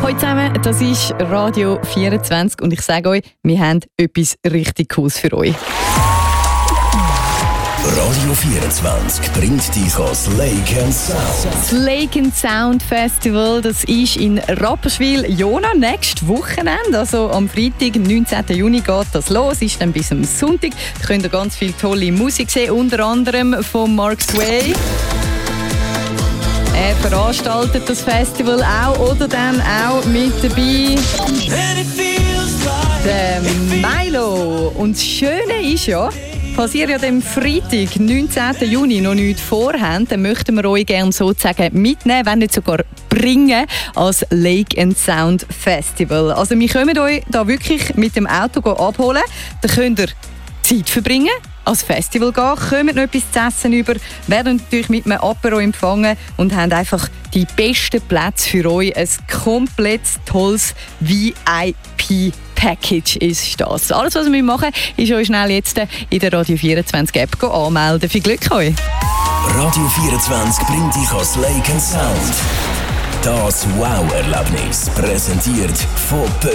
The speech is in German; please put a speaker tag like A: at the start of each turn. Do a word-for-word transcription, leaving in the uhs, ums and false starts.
A: Hallo zusammen, das ist Radio vierundzwanzig und ich sage euch, wir haben etwas richtig Cooles für euch.
B: Radio vierundzwanzig bringt dich ans Lake and Sound.
A: Das Lake and Sound Festival, das ist in Rapperswil, Jona, nächstes Wochenende. Also am Freitag, neunzehnten Juni geht das los, ist dann bis am Sonntag. Da könnt ihr ganz viel tolle Musik sehen, unter anderem von Mark Sway. Er veranstaltet das Festival auch oder dann auch mit dabei der Milo. Und das Schöne ist ja, falls ihr ja am Freitag, neunzehnten Juni, noch nichts vorhabt, dann möchten wir euch gerne sozusagen mitnehmen, wenn nicht sogar bringen, als Lake and Sound Festival. Also wir können euch da wirklich mit dem Auto abholen. Dann könnt ihr Zeit verbringen, als Festival gehen, kommt noch etwas zu essen über, werden natürlich mit einem Apero empfangen und haben einfach die besten Plätze für euch. Ein komplett tolles V I P-Package ist das. Alles, was wir machen, ist euch schnell jetzt in der Radio vierundzwanzig App anmelden. Viel Glück euch!
B: Radio vierundzwanzig bringt dich ans Lake and Sound. Das Wow-Erlebnis präsentiert von